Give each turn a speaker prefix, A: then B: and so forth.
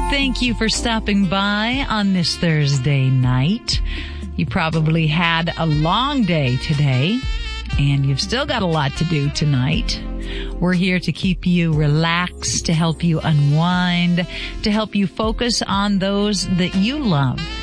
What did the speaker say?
A: Thank you for stopping by on this Thursday night. You probably had a long day today, and you've still got a lot to do tonight. We're here to keep you relaxed, to help you unwind, to help you focus on those that you love.